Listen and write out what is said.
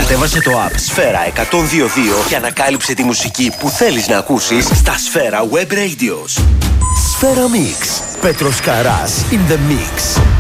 Κατέβασε το app Σφαίρα 102.2 και ανακάλυψε τη μουσική που θέλεις να ακούσεις στα Σφαίρα Web Radios. Σφαίρα Mix. Πέτρος Καράς in the mix.